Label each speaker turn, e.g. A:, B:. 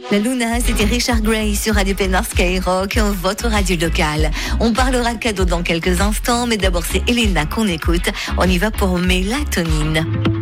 A: La Luna, c'était Richard Gray sur Radio Pénard Skyrock, votre radio locale. On parlera cadeau dans quelques instants, mais d'abord c'est Elena qu'on écoute. On y va pour Mélatonine.